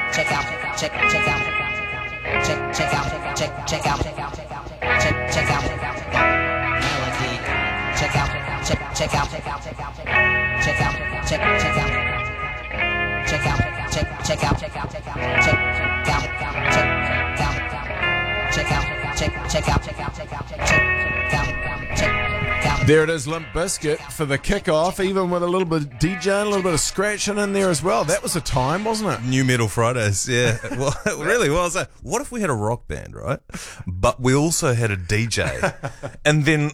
check out, check out, check out, check out, check out, check out, melody, check out, check out, check out, check out, check out, check out, check out, check out, check out, check out, check out, check out, There it is, Limp Bizkit for the kickoff, even with a little bit of DJing, a little bit of scratching in there as well. That was a time, wasn't it? New Metal Fridays, yeah. Well, it really was. What if we had a rock band, right? But we also had a DJ. And then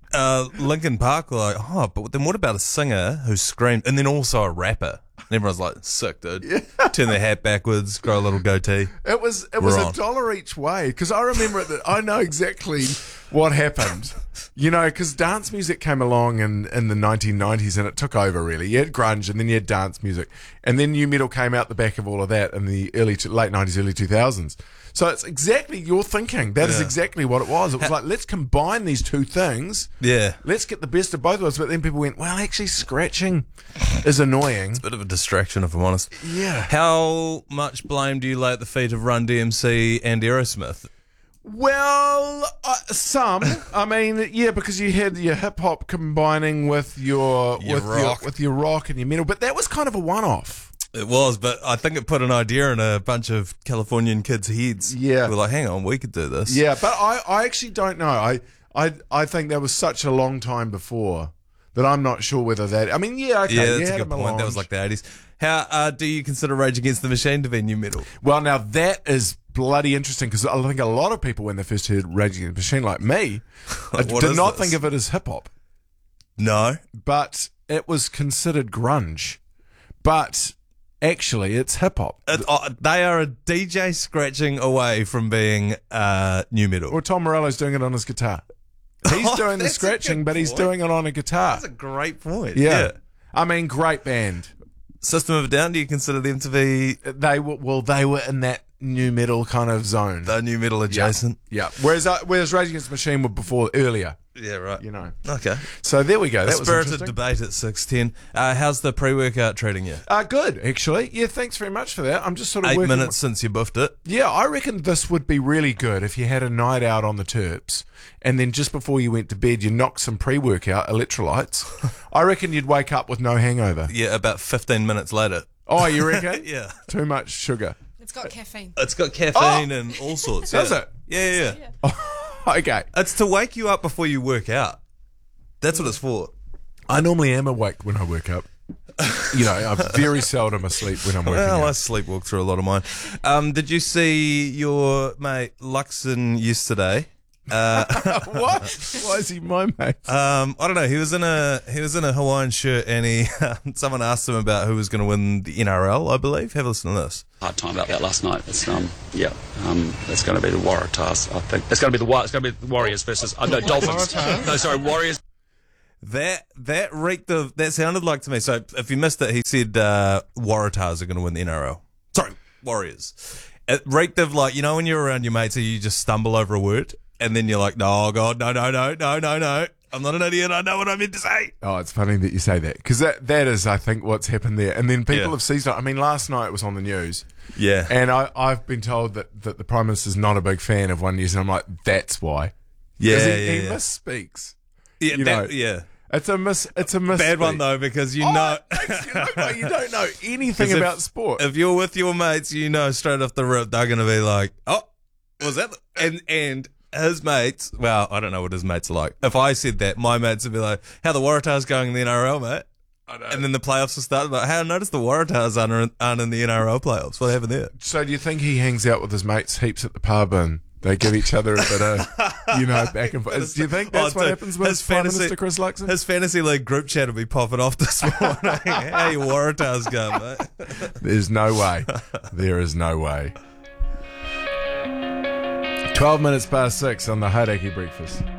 Linkin Park were like, oh, but then what about a singer who screamed, and then also a rapper? And everyone's like, sick, dude. Yeah. Turn their hat backwards, grow a little goatee. It was $1 each way, because I remember that. I know exactly what happened. You know, because dance music came along in the 1990s and it took over, really. You had grunge and then you had dance music. And then new metal came out the back of all of that in the late 90s, early 2000s. So it's exactly your thinking. That is exactly what it was. It was like, let's combine these two things. Yeah. Let's get the best of both of us. But then people went, well, actually scratching is annoying. It's a bit of a distraction, if I'm honest. Yeah. How much blame do you lay at the feet of Run DMC and Aerosmith? Well, some. I mean, yeah, because you had your hip hop combining with your rock and your metal, but that was kind of a one-off. It was, but I think it put an idea in a bunch of Californian kids' heads. Yeah, we're like, hang on, we could do this. Yeah, but I actually don't know. I think that was such a long time before that I'm not sure whether that. I mean, yeah, okay, yeah, that's a good point. That was like the 80s. How do you consider Rage Against the Machine to be new metal? Well, now that is bloody interesting, because I think a lot of people, when they first heard Rage Against the Machine, like me, did not think of it as hip hop. No, but it was considered grunge. But actually, it's hip hop. They are a DJ scratching away from being new metal. Or Tom Morello's doing it on his guitar. He's doing the scratching, but he's doing it on a guitar. That's a great point. Yeah. I mean, great band. System of a Down, do you consider them to be... They were in that new metal kind of zone. The new metal adjacent. Yeah. Whereas Rage Against the Machine were earlier. Yeah, right. You know. Okay. So there we go. That was spirited debate at 6:10. How's the pre-workout treating you? Good, actually. Yeah, thanks very much for that. I'm just sort of 8 minutes since you buffed it. Yeah, I reckon this would be really good if you had a night out on the Terps and then just before you went to bed you knocked some pre-workout electrolytes. I reckon you'd wake up with no hangover. Yeah, about 15 minutes later. Oh, you reckon? Yeah. Too much sugar. It's got caffeine. It's got caffeine and all sorts. Does it? Yeah. Okay. It's to wake you up before you work out. That's what it's for. I normally am awake when I work up. You know, I'm very seldom asleep when I'm working out. Well, I sleepwalk through a lot of mine. Did you see your mate Luxon yesterday? What? Why is he my mate? I don't know. He was in a Hawaiian shirt, and someone asked him about who was going to win the NRL. I believe. Have a listen to this. Hard time about that last night. It's it's going to be the Waratahs. I think it's going to be the Warriors versus Dolphins. No, sorry, Warriors. That sounded like to me. So if you missed it, he said Waratahs are going to win the NRL. Sorry, Warriors. It reeked of, like, you know when you're around your mates and you just stumble over a word and then you're like, no, God, no. I'm not an idiot. I know what I meant to say. Oh, it's funny that you say that, because that is, I think, what's happened there. And then people have seized it. I mean, last night it was on the news. Yeah. And I've been told that the Prime Minister's not a big fan of One News, and I'm like, that's why. Yeah, he misspeaks. Yeah, It's a miss. Bad one though, because you know you don't know anything about sport. If you're with your mates, you know straight off the rip they're going to be like, "Oh, was that?" And his mates. Well, I don't know what his mates are like. If I said that, my mates would be like, "How the Waratahs going in the NRL, mate?" I know. And then the playoffs will start. Like, "How I noticed the Waratahs aren't in the NRL playoffs? What happened there?" So, do you think he hangs out with his mates heaps at the pub and they give each other a bit of, back and forth? Do you think that's what happens with Prime Minister Chris Luxon? His fantasy league group chat will be popping off this morning. How your Waratahs going, mate? There's no way. There is no way. 12 minutes past 6 on the Hauraki Breakfast.